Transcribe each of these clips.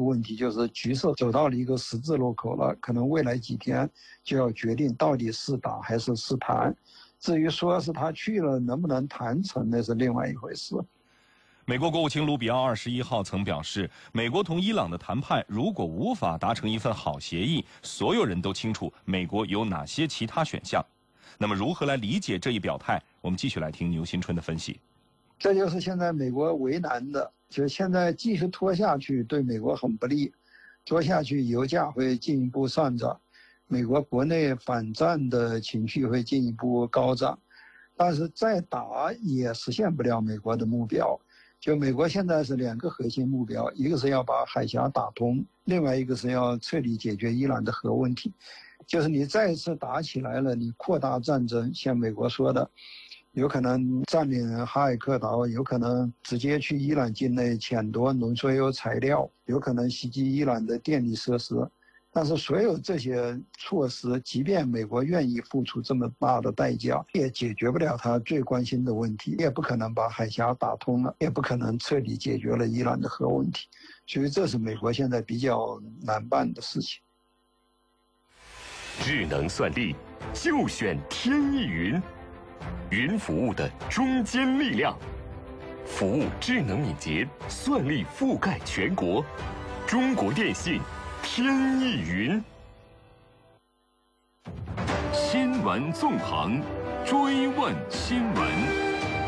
个问题，就是局势走到了一个十字路口了，可能未来几天就要决定到底是打还是谈。至于说是他去了能不能谈成，那是另外一回事。 美国国务卿卢比奥21号曾表示，美国同伊朗的谈判如果无法达成一份好协议，所有人都清楚美国有哪些其他选项。那么如何来理解这一表态？我们继续来听牛新春的分析。 这就是现在美国为难的，就是现在继续拖下去对美国很不利，拖下去油价会进一步上涨，美国国内反战的情绪会进一步高涨，但是再打也实现不了美国的目标。就美国现在是2个核心目标，一个是要把海峡打通，另外一个是要彻底解决伊朗的核问题。就是你再一次打起来了，你扩大战争，像美国说的，有可能占领哈尔克岛，有可能直接去伊朗境内抢夺浓缩铀材料，有可能袭击伊朗的电力设施。但是所有这些措施，即便美国愿意付出这么大的代价，也解决不了他最关心的问题，也不可能把海峡打通了，也不可能彻底解决了伊朗的核问题。所以这是美国现在比较难办的事情。 智能算力就选天翼云，云服务的中坚力量，服务智能敏捷，算力覆盖全国。中国电信天翼云。新闻纵横，追问新闻。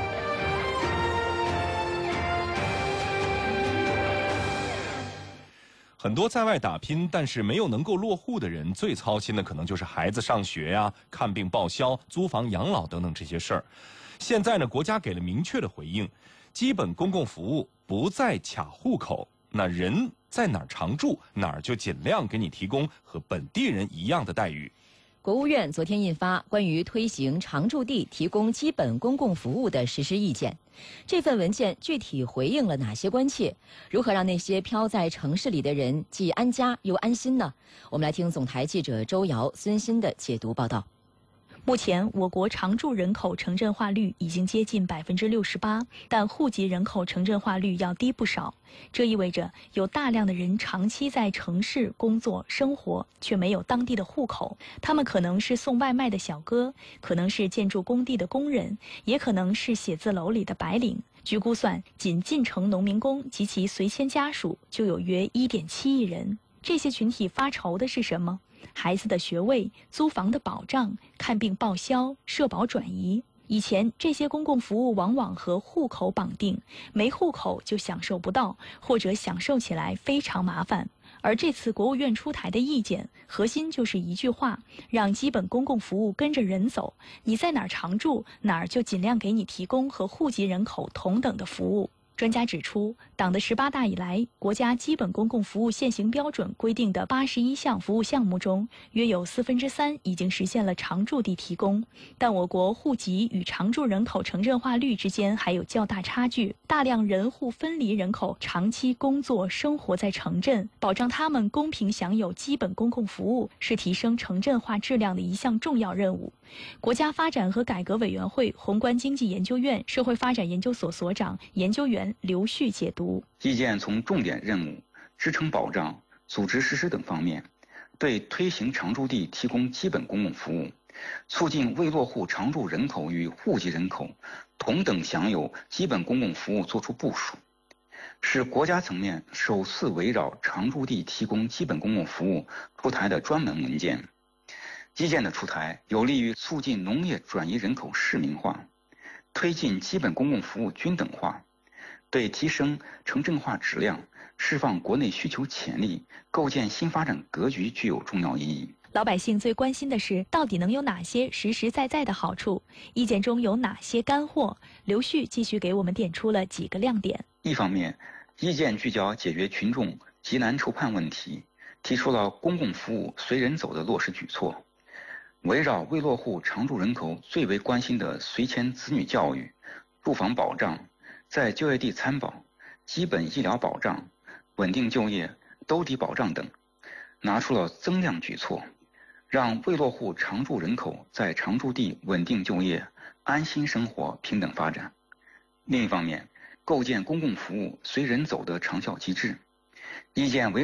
很多在外打拼但是没有能够落户的人，最操心的可能就是孩子上学呀、看病报销、租房养老等等这些事儿。现在呢，国家给了明确的回应，基本公共服务不再卡户口，那人在哪儿常住，哪儿就尽量给你提供和本地人一样的待遇。 国务院昨天印发关于推行常住地提供基本公共服务的实施意见。这份文件具体回应了哪些关切？如何让那些飘在城市里的人既安家又安心呢？我们来听总台记者周瑶、孙鑫的解读报道。 目前，我国常住人口城镇化率已经接近68%，但户籍人口城镇化率要低不少。这意味着有大量的人长期在城市工作生活，却没有当地的户口。他们可能是送外卖的小哥，可能是建筑工地的工人，也可能是写字楼里的白领。据估算，仅进城农民工及其随迁家属就有约1.7亿人。这些群体发愁的是什么？孩子的学位、租房的保障、看病报销、社保转移。以前这些公共服务往往和户口绑定，没户口就享受不到，或者享受起来非常麻烦。而这次国务院出台的意见，核心就是一句话：让基本公共服务跟着人走，你在哪儿常住，哪儿就尽量给你提供和户籍人口同等的服务。专家指出，党的18大以来，国家基本公共服务现行标准规定的81项服务项目中，约有3/4已经实现了常住地提供。但我国户籍与常住人口城镇化率之间还有较大差距，大量人户分离人口长期工作生活在城镇，保障他们公平享有基本公共服务，是提升城镇化质量的一项重要任务。国家发展和改革委员会宏观经济研究院社会发展研究所所长、研究员刘旭解读： 意见从重点任务、支撑保障、组织实施等方面，对推行常住地提供基本公共服务，促进未落户常住人口与户籍人口同等享有基本公共服务作出部署，是国家层面首次围绕常住地提供基本公共服务出台的专门文件。意见的出台有利于促进农业转移人口市民化，推进基本公共服务均等化，对提升城镇化质量、释放国内需求潜力、构建新发展格局具有重要意义。 老百姓最关心的是，到底能有哪些实实在在的好处？意见中有哪些干货？刘旭继续给我们点出了几个亮点。 一方面，意见聚焦解决群众急难愁盼问题，提出了公共服务随人走的落实举措。围绕未落户常住人口最为关心的随迁子女教育、住房保障、在就业地参保、基本医疗保障、稳定就业、兜底保障等，拿出了增量举措，让未落户常住人口在常住地稳定就业、安心生活、平等发展。另一方面，构建公共服务随人走的长效机制。意见围